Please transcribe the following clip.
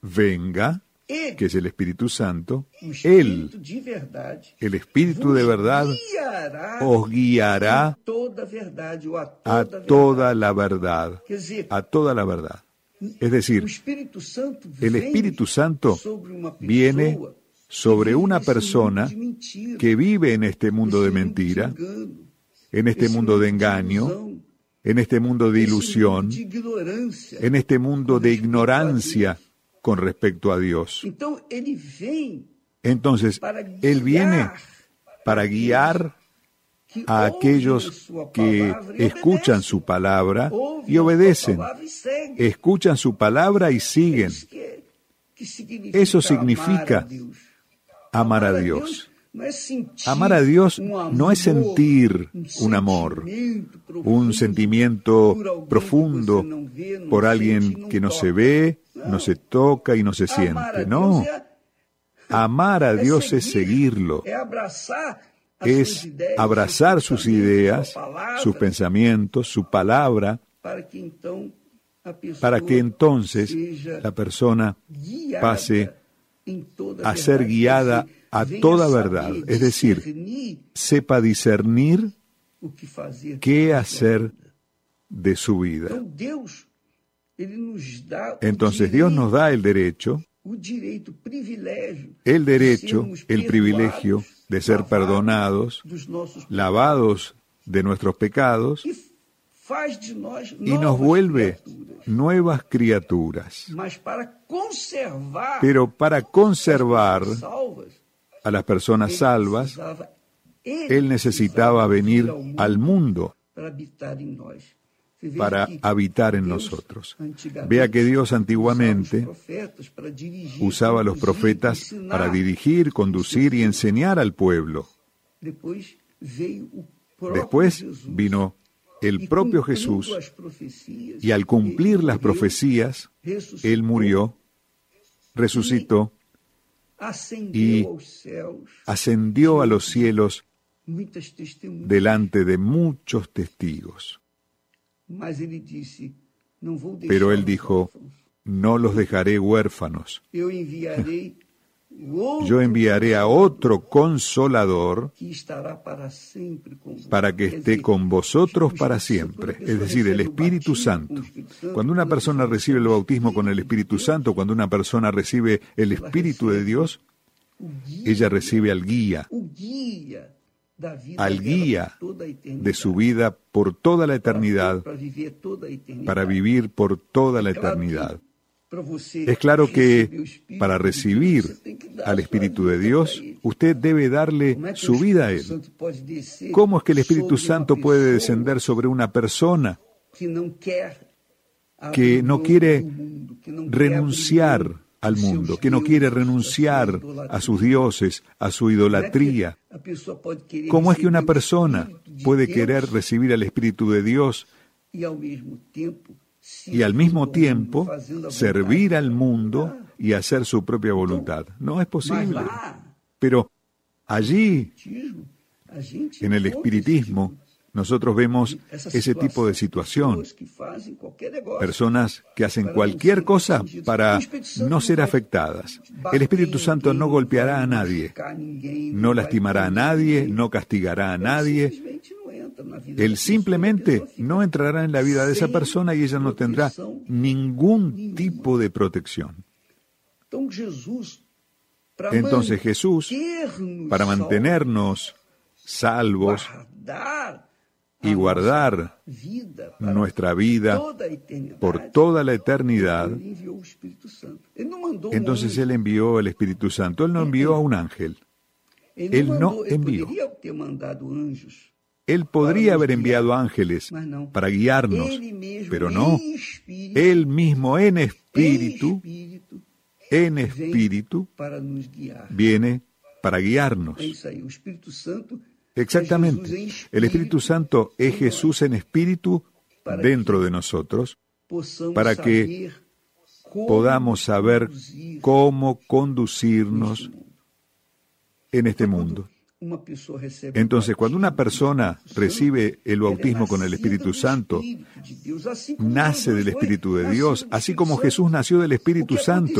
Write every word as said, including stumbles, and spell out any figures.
venga, que es el Espíritu Santo, Él, el Espíritu de verdad, os guiará a toda la verdad, a toda la verdad. Es decir, el Espíritu Santo viene sobre una persona que vive en este mundo de mentira, en este mundo de engaño, en este mundo de ilusión, en este mundo de ignorancia con respecto a Dios. Entonces, Él viene para guiar a aquellos que escuchan su palabra y obedecen, escuchan su palabra y siguen. Eso significa amar a Dios. Amar a Dios no es sentir un amor, un sentimiento profundo por alguien que no se ve, no se toca y no se siente. No. Amar a Dios es seguirlo, es abrazar sus ideas, sus pensamientos, su palabra, para que entonces la persona pase a ser guiada a toda verdad, es decir, sepa discernir qué hacer de su vida. Entonces Dios nos da el derecho, el derecho, el privilegio de ser perdonados, lavados de nuestros pecados, y nos vuelve nuevas criaturas. Pero para conservar a las personas salvas, Él necesitaba venir al mundo para habitar en nosotros. Vea que Dios antiguamente usaba a los profetas para dirigir, conducir y enseñar al pueblo. Después vino el propio Jesús, y al cumplir las profecías, Él murió, resucitó y ascendió a los cielos delante de muchos testigos. Pero Él dijo, no los dejaré huérfanos. Yo enviaré a otro Consolador para que esté con vosotros para siempre, es decir, el Espíritu Santo. Cuando una persona recibe el bautismo con el Espíritu Santo, cuando una persona recibe el Espíritu de Dios, ella recibe al guía, al guía de su vida por toda la eternidad, para vivir por toda la eternidad. Es claro que para recibir al Espíritu de Dios, usted debe darle su vida a Él. ¿Cómo es que el Espíritu Santo puede descender sobre una persona que no quiere renunciar al mundo, que no quiere renunciar a sus dioses, a su idolatría? ¿Cómo es que una persona puede querer recibir al Espíritu de Dios y al mismo tiempo servir al mundo y hacer su propia voluntad? No es posible. Pero allí, en el espiritismo, nosotros vemos ese tipo de situación. Personas que hacen cualquier cosa para no ser afectadas. El Espíritu Santo no golpeará a nadie, no lastimará a nadie, no castigará a nadie. Él simplemente no entrará en la vida de esa persona y ella no tendrá ningún tipo de protección. Entonces Jesús, para mantenernos salvos y guardar nuestra vida por toda la eternidad, entonces Él envió el Espíritu Santo. Él no envió a un ángel. Él no envió. Él podría haber enviado ángeles para guiarnos, pero no. Él mismo en espíritu, en espíritu, viene para guiarnos. Exactamente. El Espíritu Santo es Jesús en espíritu dentro de nosotros, para que podamos saber cómo conducirnos en este mundo. Entonces, cuando una persona recibe el bautismo con el Espíritu Santo, nace del Espíritu de Dios, así como Jesús nació del Espíritu Santo.